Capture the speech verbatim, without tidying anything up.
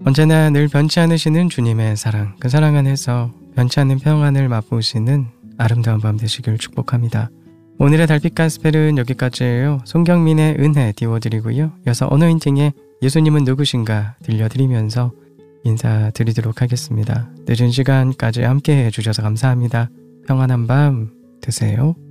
언제나 늘 변치 않으시는 주님의 사랑, 그 사랑 안에서 변치 않는 평안을 맛보시는 아름다운 밤 되시길 축복합니다. 오늘의 달빛 가스펠은 여기까지예요. 송경민의 은혜 띄워드리고요. 이어서 어노인팅의 예수님은 누구신가 들려드리면서 인사드리도록 하겠습니다. 늦은 시간까지 함께 해주셔서 감사합니다. 평안한 밤 되세요.